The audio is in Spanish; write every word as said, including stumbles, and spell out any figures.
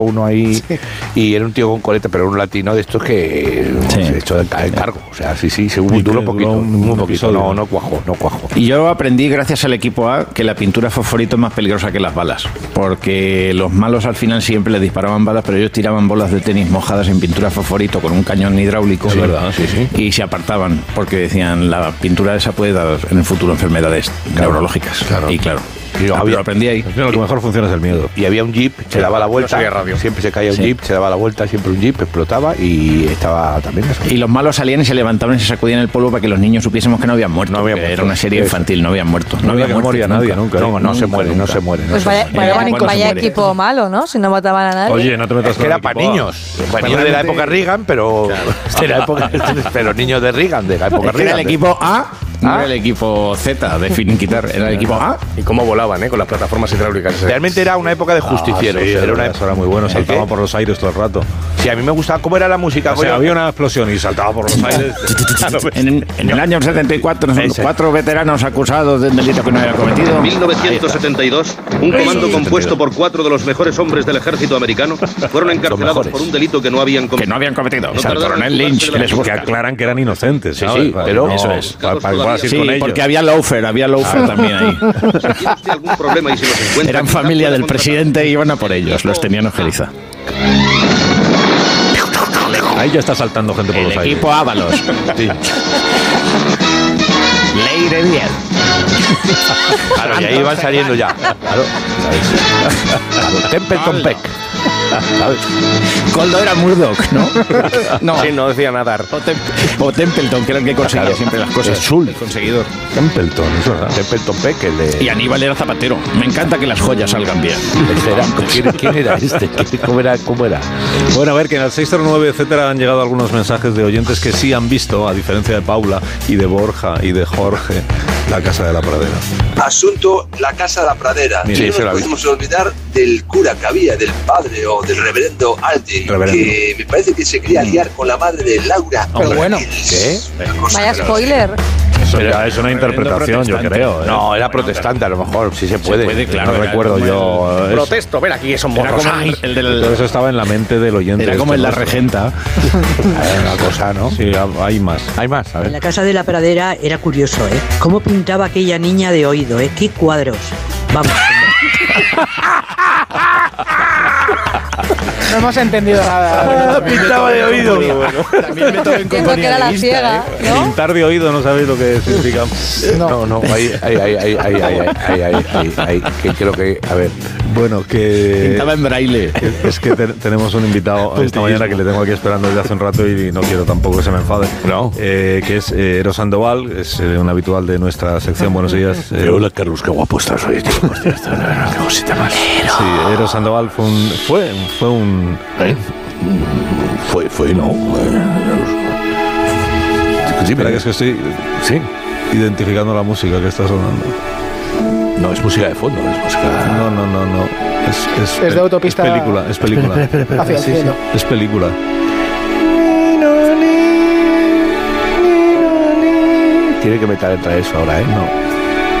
uno ahí, sí. Y era un tío con coleta, pero un latino de estos que sí. Se echó de cargo. O sea, sí, sí, se hubo duro un poquito, un, un poquito. No, no cuajó, no cuajó. Y yo aprendí, gracias al equipo A, que la pintura fosforito es más peligrosa que las balas. Porque los malos al final siempre les disparaban balas, pero ellos tiraban bolas de tenis mojadas en pintura fosforito con un cañón hidráulico. Es verdad, sí, sí. Y se apartaban, porque decían, la pintura esa puede dar en el futuro enfermedades claro, neurológicas. Claro. Y claro. Y yo, había, lo aprendí ahí. Lo que mejor funciona es el miedo. Y había un jeep, se daba la vuelta, no siempre se caía un sí. jeep, se daba la vuelta, siempre un jeep, explotaba y estaba también eso. Y los malos salían y se levantaban y se sacudían el polvo para que los niños supiésemos que no habían muerto. No habían muerto. Era una serie eso. infantil, no habían muerto. No, no había muerto moría nadie nunca. No, no, no se muere, no se muere. Pues vaya, vaya, vaya, vaya equipo malo, ¿no? Si no mataban a nadie. Oye, no te metas con era para niños. Para niños de la época Reagan, pero de la época, pero niños de Reagan, de la época Reagan. Era el equipo A. No era el equipo Z de finiquitar, era el equipo A. Y cómo volaban, ¿eh? Con las plataformas hidráulicas. Realmente era una época de justicieros. Ah, sí, era una época era muy bueno, saltaban por los aires todo el rato. Sí, a mí me gustaba cómo era la música. O sea, había una explosión y saltaba por los aires. en, en el año setenta y cuatro, son cuatro veteranos acusados de un delito que no había cometido. En mil novecientos setenta y dos, un comando compuesto por cuatro de los mejores hombres del ejército americano fueron encarcelados por un delito que no habían cometido. Que no habían cometido. No o sea, el coronel Lynch que les busca. Que aclaran que eran inocentes. Sí, sí, pero no, eso es. Para, para, para sí, porque había loafer, había loafer también ahí. Si tiene algún problema y si los encuentra, eran familia del presidente y iban a por ellos, los tenían ojeriza. Ahí ya está saltando gente por el los aires. El equipo Ábalos. Sí. Leire bien. Claro, y ahí van saliendo ya. Claro, claro. Templeton Peck. ¿Sabes? Coldo era Murdoch, ¿no? No, sí, no decía nadar. O, Tem o Templeton, que era el que conseguía claro, siempre las cosas. Sul, el conseguidor. Templeton, eso era. Templeton Peck, el de... Y Aníbal era zapatero. Me encanta que las joyas salgan bien. Era, ¿quién, ¿Quién era este? ¿Cómo era? ¿Cómo era? Bueno, a ver, que en el seis cero nueve, etcétera, han llegado algunos mensajes de oyentes que sí han visto, a diferencia de Paula y de Borja y de Jorge, La Casa de la Pradera. Asunto La Casa de la Pradera. Sí, no nos podemos olvidar del cura que había, del padre o del reverendo Aldi, reverendo. que me parece que se quería liar con la madre de Laura. Pero bueno, ¿qué? Vaya spoiler. Eso ya es una interpretación, yo creo. ¿eh? No, era protestante, a lo mejor, sí se puede. Se puede, claro. No recuerdo yo. Es... Protesto, ven aquí, son morros. El del... Todo eso estaba en la mente del oyente. Era como en La Regenta. Una cosa, ¿no? Sí, hay más. Hay más, a ver. En La Casa de la Pradera era curioso, ¿eh? Cómo pintaba aquella niña de oído, ¿eh? Qué cuadros. Vamos. No hemos entendido nada. Ah, pintaba de oído. Bueno. También me tomen Entiendo que era la vista, ciega, ¿eh? ¿No? Pintar de oído no sabéis lo que significa. No, no, ahí, ahí, ahí, ahí, ahí, ahí, ahí, ahí, ahí, ahí, que creo que, a ver. Bueno, que... Pintaba en braille. Es que te, tenemos un invitado esta mañana que le tengo aquí esperando desde hace un rato y no quiero tampoco que se me enfade. No. Eh, que es eh, Eros Sandoval, es eh, un habitual de nuestra sección. Buenos días. Eh, Hola, Carlos, qué guapo estás hoy, tío. Qué cosita más. Sí, Eros Sandoval fue un... Fue, fue un... ¿Eh? Fue, fue, no. Sí, pero es que estoy... Sí. Identificando la música que está sonando. No, es música de fondo, es música... No, no, no, no. Es, es, es de autopista... Es película, es película. Espera, espera, espera, espera. Sí, sí, es película. Tiene que meter entre eso ahora, ¿eh? No.